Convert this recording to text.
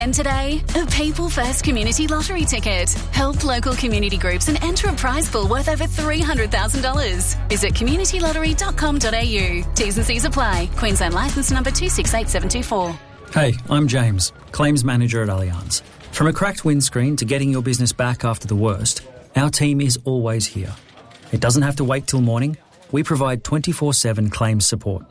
And today, a People First Community Lottery ticket. Help local community groups and enter a prize pool worth over $300,000. Visit communitylottery.com.au. T's and C's apply. Queensland licence number 268724. Hey, I'm James, Claims Manager at Allianz. From a cracked windscreen to getting your business back after the worst, our team is always here. It doesn't have to wait till morning. We provide 24/7 claims support.